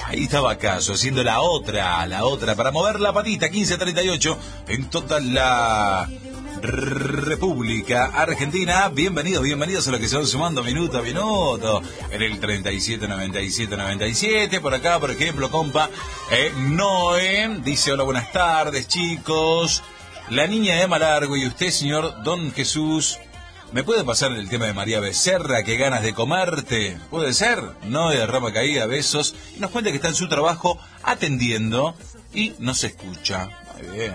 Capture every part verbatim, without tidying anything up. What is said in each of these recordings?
Ahí estaba Caso, haciendo la otra, la otra, para mover la patita, quince treinta y ocho, en toda la República Argentina. Bienvenidos, bienvenidos a los que se van sumando minuto a minuto, en el treinta y siete noventa y siete noventa y siete, por acá, por ejemplo, compa, eh, Noé, dice, hola, buenas tardes, chicos, la niña de Malargo y usted, señor Don Jesús, ¿me puede pasar el tema de María Becerra? Qué ganas de comerte. ¿Puede ser? No, de rama caída, besos. Y nos cuenta que está en su trabajo atendiendo y no se escucha. Muy bien.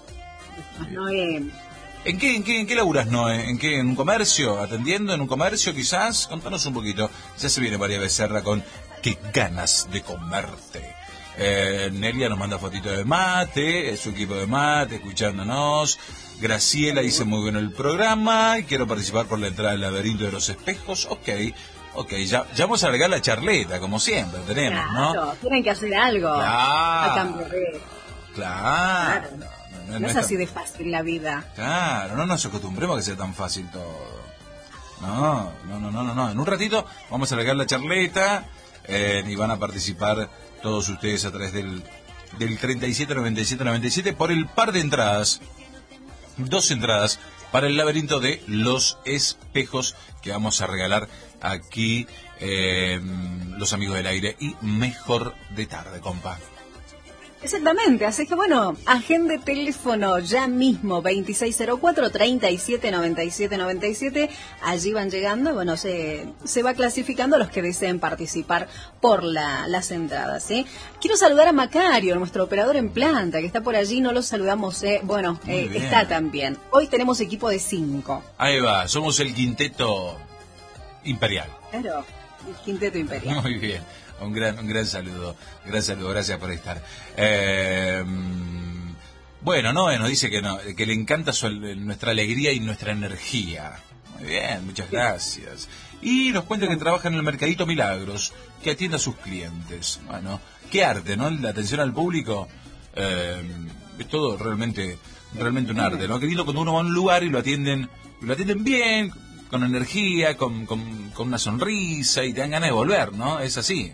Noé. ¿En qué, en qué, en qué laburas, Noé? ¿En qué? ¿En un comercio? ¿Atendiendo en un comercio, quizás? Contanos un poquito. Ya se viene María Becerra con qué ganas de comerte. Eh, Nelia nos manda fotito de mate, su equipo de mate, escuchándonos. Graciela dice, muy bueno el programa, y quiero participar por la entrada del laberinto de los espejos. Ok, ok, ya, ya vamos a agregar la charleta, como siempre tenemos, claro, ¿no? Tienen que hacer algo. Claro. A cambio de... Claro. claro. No, no, no, no es es así tan... de fácil la vida. Claro, no nos acostumbremos a que sea tan fácil todo. No, no, no, no, no, no. En un ratito vamos a agregar la charleta eh, y van a participar todos ustedes a través del, del treinta y siete noventa y siete noventa y siete por el par de entradas. Dos entradas para el laberinto de los espejos que vamos a regalar aquí eh, los amigos del aire y mejor de tarde, compa. Exactamente, así que bueno, agende teléfono ya mismo, veintiséis cero cuatro, treinta y siete noventa y siete noventa y siete, allí van llegando, bueno, se, se va clasificando los que deseen participar por la, las entradas, ¿sí? Quiero saludar a Macario, nuestro operador en planta, que está por allí, no lo saludamos, ¿eh? Bueno, eh, está también. Hoy tenemos equipo de cinco. Ahí va, somos el quinteto imperial. Claro, el quinteto imperial. Muy bien. Un gran, un gran saludo, gran saludo, gracias por estar. Eh, bueno, no, nos dice que no, que le encanta su, nuestra alegría y nuestra energía. Muy bien, muchas gracias. Y nos cuenta que trabaja en el Mercadito Milagros, que atiende a sus clientes. Bueno, qué arte, ¿no? La atención al público eh, es todo realmente, realmente un arte, ¿no? Qué lindo cuando uno va a un lugar y lo atienden, lo atienden bien, con energía, con, con, con una sonrisa y te dan ganas de volver, ¿no? Es así.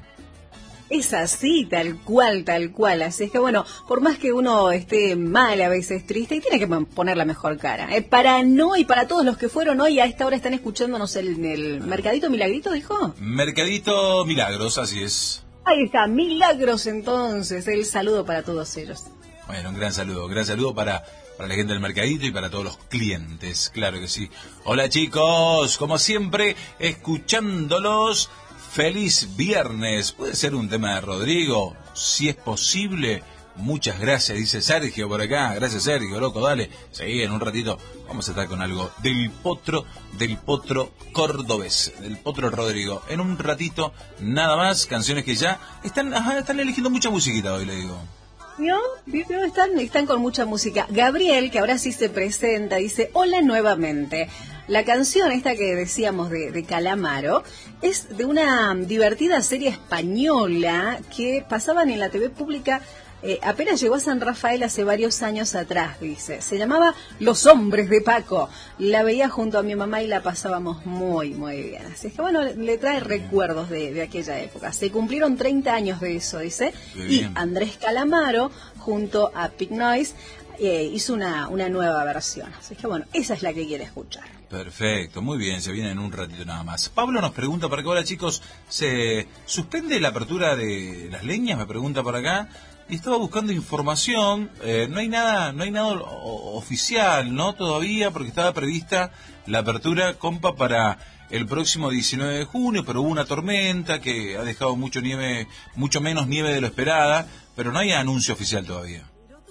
Es así, tal cual, tal cual. Así es que bueno, por más que uno esté mal, a veces triste, y tiene que poner la mejor cara. Eh, para no y para todos los que fueron hoy, a esta hora están escuchándonos el, el Mercadito Milagrito, ¿dijo? Mercadito Milagros, así es. Ahí está, Milagros entonces. El saludo para todos ellos. Bueno, un gran saludo, un gran saludo para, para la gente del Mercadito y para todos los clientes, claro que sí. Hola chicos, como siempre, escuchándolos. Feliz viernes. ¿Puede ser un tema de Rodrigo? Si es posible. Muchas gracias, dice Sergio por acá. Gracias, Sergio, loco, dale. Sí, en un ratito vamos a estar con algo del potro, del potro cordobés, del potro Rodrigo. En un ratito, nada más, canciones que ya están, ajá, están eligiendo mucha musiquita hoy, le digo. ¿No? Están, están con mucha música. Gabriel, que ahora sí se presenta, dice, hola nuevamente. La canción esta que decíamos de, de Calamaro es de una divertida serie española que pasaban en la T V pública, eh, apenas llegó a San Rafael hace varios años atrás, dice. Se llamaba Los Hombres de Paco. La veía junto a mi mamá y la pasábamos muy, muy bien. Así es que bueno, le trae recuerdos de, de aquella época. Se cumplieron treinta años de eso, dice. Y Andrés Calamaro, junto a Pig Noise, eh, hizo una, una nueva versión. Así que bueno, esa es la que quiere escuchar. Perfecto, muy bien, se viene en un ratito nada más. Pablo nos pregunta por acá, hola chicos, ¿se suspende la apertura de las leñas? Me pregunta por acá. Y estaba buscando información, eh, no hay nada, no hay nada oficial, ¿no? Todavía, porque estaba prevista la apertura, compa, para el próximo diecinueve de junio, pero hubo una tormenta que ha dejado mucho nieve, mucho menos nieve de lo esperada, pero no hay anuncio oficial todavía.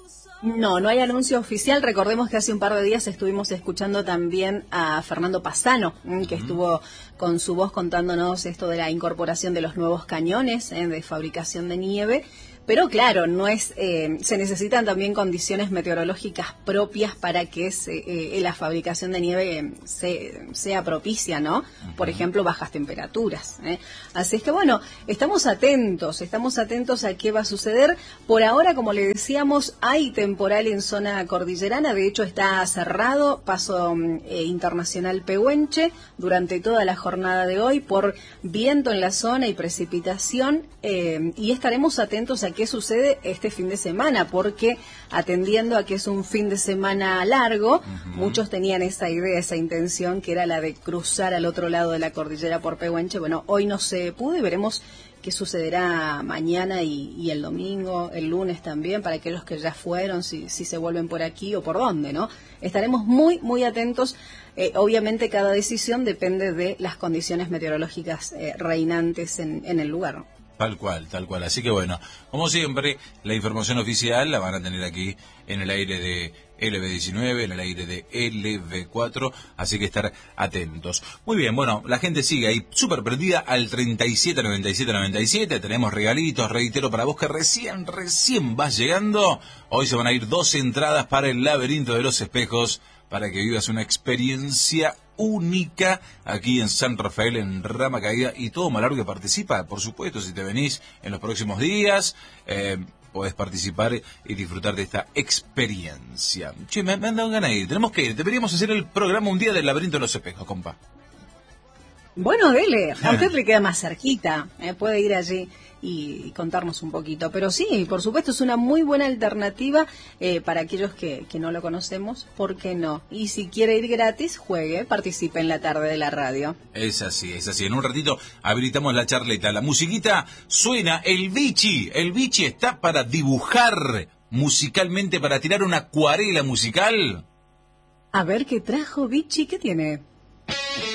No, no hay anuncio oficial. Recordemos que hace un par de días estuvimos escuchando también a Fernando Pasano, que estuvo con su voz contándonos esto de la incorporación de los nuevos cañones eh, de fabricación de nieve. Pero claro, no es, eh, se necesitan también condiciones meteorológicas propias para que se, eh, la fabricación de nieve se, sea propicia, ¿no? Por ejemplo, bajas temperaturas. ¿eh? Así es que bueno, estamos atentos, estamos atentos a qué va a suceder. Por ahora, como le decíamos, hay temporal en zona cordillerana, de hecho está cerrado, paso eh, internacional Pehuenche, durante toda la jornada de hoy por viento en la zona y precipitación, eh, y estaremos atentos a qué sucede este fin de semana, porque atendiendo a que es un fin de semana largo, uh-huh. muchos tenían esa idea, esa intención que era la de cruzar al otro lado de la cordillera por Pehuenche. Bueno, hoy no se pudo y veremos qué sucederá mañana y, y el domingo, el lunes también, para aquellos que ya fueron, si, si se vuelven por aquí o por dónde, ¿no? Estaremos muy, muy atentos. Eh, obviamente cada decisión depende de las condiciones meteorológicas eh, reinantes en, en el lugar. Tal cual, tal cual. Así que bueno, como siempre, la información oficial la van a tener aquí en el aire de L B diecinueve, en el aire de L B cuatro, así que estar atentos. Muy bien, bueno, la gente sigue ahí súper prendida al treinta y siete noventa y siete noventa y siete, tenemos regalitos, reitero, para vos que recién, recién vas llegando, hoy se van a ir dos entradas para el Laberinto de los Espejos, para que vivas una experiencia única aquí en San Rafael, en Rama Caída, y todo Malargüe que participa, por supuesto, si te venís en los próximos días, eh, podés participar y disfrutar de esta experiencia. Che, me, me han dado ganas de ir, tenemos que ir, deberíamos hacer el programa un día del Laberinto de los Espejos, compa. Bueno, dele, a usted le queda más cerquita, eh, puede ir allí y, y contarnos un poquito. Pero sí, por supuesto, es una muy buena alternativa eh, para aquellos que, que no lo conocemos, ¿por qué no? Y si quiere ir gratis, juegue, participe en la tarde de la radio. Es así, es así. En un ratito habilitamos la charleta. La musiquita suena, el bichi, el bichi está para dibujar musicalmente, para tirar una acuarela musical. A ver qué trajo Bichi, ¿qué tiene?